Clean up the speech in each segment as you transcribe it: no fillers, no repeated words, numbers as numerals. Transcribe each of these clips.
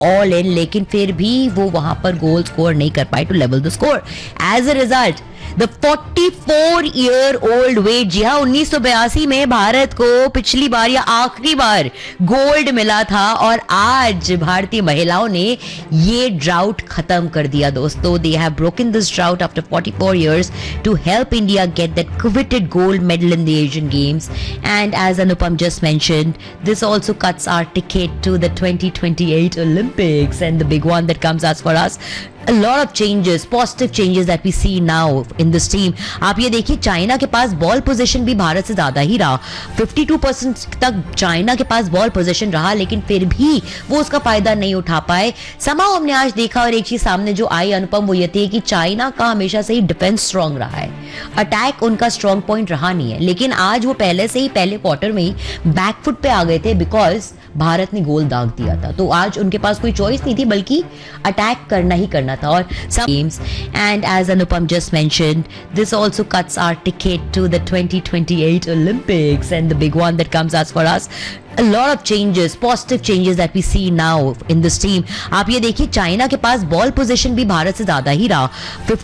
All in, लेकिन फिर भी वो वहां पर गोल स्कोर नहीं कर पाए two level the score. As a result the 44-year-old wait, जी हाँ, 1982 में भारत को पिछली बार या आखिरी बार गोल्ड मिला था और आज भारतीय महिलाओं ने ये ड्राउट खत्म कर दिया दोस्तों. They have broken this drought after 44 years to help India get that coveted gold medal in the Asian Games. And as Anupam just mentioned, this also cuts our ticket to the 2028 Olympics, and the big one that comes as for us, a lot of changes, positive changes that we see now in this team. आप ये देखिए, China के पास ball position भी भारत से ज्यादा ही रहा. 52% तक China के पास बॉल पोजीशन रहा, लेकिन फिर भी वो उसका फायदा नहीं उठा पाए. समाओ हमने आज देखा, और एक चीज सामने जो आई अनुपम, वो ये थी कि चाइना का हमेशा से ही डिफेंस स्ट्रांग रहा है, अटैक उनका स्ट्रांग पॉइंट रहा नहीं है. लेकिन आज वो पहले से ही पहले क्वार्टर में ही बैकफुट पे आ गए थे, बिकॉज भारत ने गोल दाग दिया था. तो आज उनके पास कोई चॉइस नहीं थी, बल्कि अटैक करना ही करना था. और some games, and as Anupam just mentioned, this also cuts our ticket to the 2028 Olympics, and the big one that comes as for us, a lot of changes, positive changes that we see now in this team. आप ये देखिए, China के पास ball position भी भारत से ज्यादा ही रहा.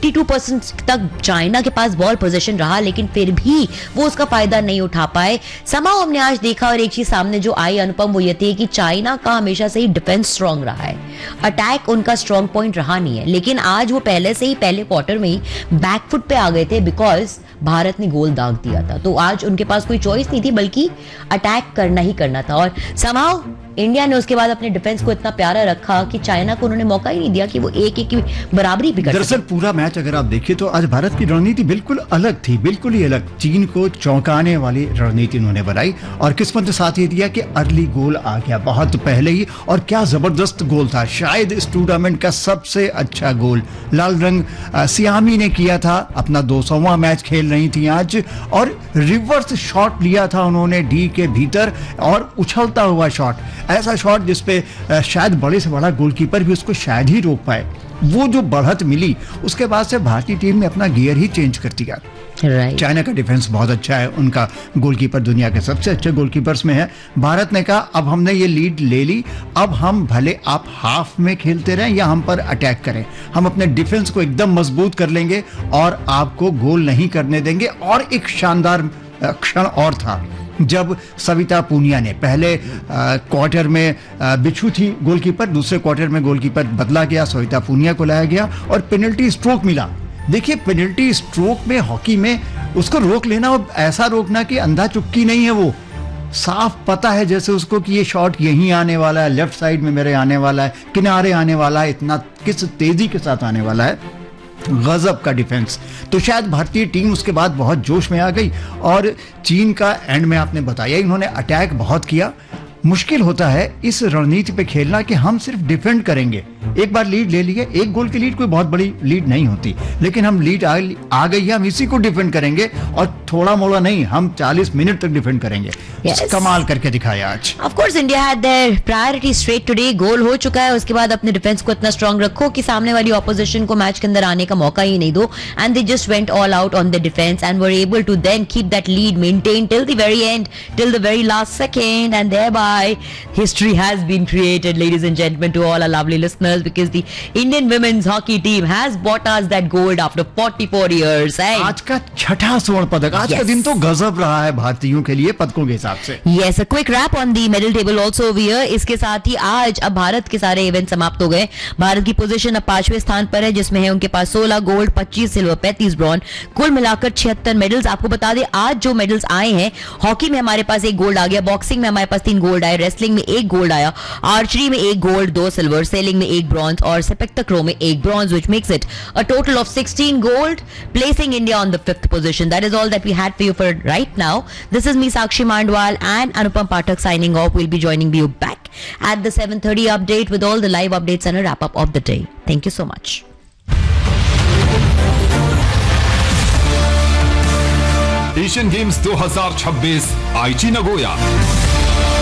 52% तक China के पास बॉल पोजीशन रहा, लेकिन फिर भी वो उसका फायदा नहीं उठा पाए. समाओ हमने आज देखा, और एक चीज सामने जो आई अनुपम, वो ये थी कि चाइना का हमेशा से ही डिफेंस स्ट्रांग रहा है, अटैक उनका स्ट्रांग पॉइंट रहा नहीं है. लेकिन आज वो पहले से ही पहले क्वार्टर में ही बैकफुट पे आ गए थे, बिकॉज भारत ने गोल दाग दिया था. तो आज उनके पास कोई चॉइस नहीं थी, बल्कि अटैक करना ही करना था. और समहाउ इंडिया ने उसके बाद अपने डिफेंस को इतना प्यारा रखा कि चाइना को उन्होंने मौका ही नहीं दिया कि वो एक एक की बराबरी भी कर सके. दरअसल पूरा मैच अगर आप देखिए तो आज भारत की रणनीति बिल्कुल अलग थी, बिल्कुल ही अलग. चीन को चौंकाने वाली रणनीति उन्होंने बनाई, और किस्मत ने साथ ये दिया कि अर्ली गोल आ गया बहुत पहले ही, और क्या जबरदस्त गोल था. शायद इस टूर्नामेंट का सबसे अच्छा गोल लाल रंग सियामी ने किया था. अपना 200वां मैच खेल रही थी आज, और रिवर्स शॉट लिया था उन्होंने डी के भीतर, और उछलता हुआ शॉट, ऐसा शॉट जिसपे शायद बड़े से बड़ा गोलकीपर भी उसको शायद ही रोक पाए. वो जो बढ़त मिली, उसके बाद से भारतीय टीम ने अपना गियर ही चेंज कर दिया. चाइना का डिफेंस बहुत अच्छा है, उनका गोलकीपर दुनिया के सबसे अच्छे गोलकीपर्स में है. भारत ने कहा अब हमने ये लीड ले ली, अब हम भले आप हाफ में खेलते रहें या हम पर अटैक करें, हम अपने डिफेंस को एकदम मजबूत कर लेंगे और आपको गोल नहीं करने देंगे. और एक शानदार क्षण और था जब सविता पूनिया ने पहले क्वार्टर में बिच्छू थी गोलकीपर, दूसरे क्वार्टर में गोलकीपर बदला गया, सविता पूनिया को लाया गया और पेनल्टी स्ट्रोक मिला. देखिए, पेनल्टी स्ट्रोक में हॉकी में उसको रोक लेना, और ऐसा रोकना कि अंधा चुक्की नहीं है, वो साफ पता है जैसे उसको कि ये शॉट यहीं आने वाला है, लेफ्ट साइड में मेरे आने वाला है, किनारे आने वाला है, इतना किस तेजी के साथ आने वाला है. गजब का डिफेंस. तो शायद भारतीय टीम उसके बाद बहुत जोश में आ गई, और चीन का एंड में आपने बताया इन्होंने अटैक बहुत किया. मुश्किल होता है इस रणनीति पे खेलना कि हम सिर्फ डिफेंड करेंगे. एक बार लीड ले लिए, एक गोल की लीड कोई बहुत बड़ी लीड नहीं होती, लेकिन हम लीड आ गई है, हम इसी को डिफेंड करेंगे, और थोड़ा मोड़ा नहीं, हम 40 मिनट तक डिफेंड करेंगे. yes. कमाल करके दिखाया आज. Of course India had there priority straight today. गोल हो चुका है, उसके बाद अपने डिफेंस को इतना स्ट्रांग रखो कि सामने वाली ऑपोजिशन को मैच के अंदर आने का मौका ही नहीं दो. And they just went all out on the defence and were able to then keep that lead maintain till the very and, till the very last second. And thereby history has been created, ladies and gentlemen, to all our lovely listeners, because the Indian women's hockey team has bought us that gold after 44 years. आज का छठा स्वर्ण पदक. आज का दिन तो गजब रहा है भारतीयों के लिए पदकों के हिसाब से. Yes, a quick wrap on the medal table also over here. इसके साथ ही आज अब भारत के सारे इवेंट समाप्त हो गए. भारत की पोजीशन अब 5वें स्थान पर है, जिसमें है उनके पास 16 गोल्ड, 25 सिल्वर, 35 ब्रॉन्ज, कुल मिलाकर 76 मेडल्स. आपको बता दें आज जो मेडल्स आए हैं, हॉकी में हमारे पास 1 गोल्ड आ गया, बॉक्सिंग में हमारे पास 3 गोल्ड आए, रेसलिंग में 1 गोल्ड आया, आर्चरी में 1 गोल्ड, 2 सिल्वर, सेलिंग में 1 ब्रॉन्ज और सेपक तकरो में 1 bronze, which makes it a total of 16 gold, placing India on the 5th position. That is all that we had for you for right now. This is me, Sakshi Mandwal, and Anupam Pathak signing off. We'll be joining you back at the 7:30 update with all the live updates and a wrap up of the day. Thank you so much. Asian games 2026 आईची Nagoya.